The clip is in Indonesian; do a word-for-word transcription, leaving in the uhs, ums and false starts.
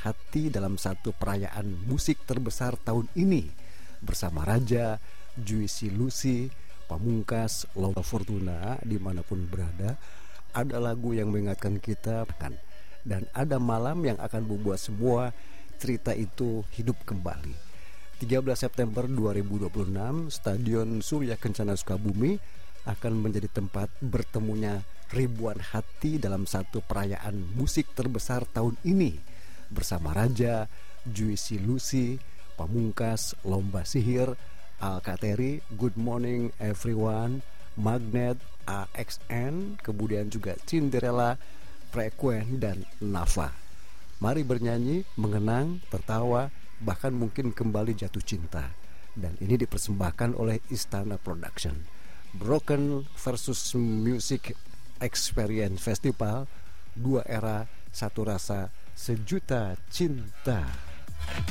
hati dalam satu perayaan musik terbesar tahun ini bersama Raja, Juicy Lucy, Pamungkas, Lomba Fortuna dimanapun berada. Ada lagu yang mengingatkan kita kan, dan ada malam yang akan membuat semua cerita itu hidup kembali. tiga belas September dua ribu dua puluh enam, Stadion Surya Kencana Sukabumi akan menjadi tempat bertemunya ribuan hati dalam satu perayaan musik terbesar tahun ini bersama Raja, Juicy Lucy, Pamungkas, Lomba Sihir, Alkateri, Good Morning Everyone, Magnet, A X N, kemudian juga Cinderella, Frequen, dan Nafa. Mari bernyanyi, mengenang, tertawa, bahkan mungkin kembali jatuh cinta. Dan ini dipersembahkan oleh Istana Production. Broken versus Music Experience Festival, dua era, satu rasa, sejuta cinta.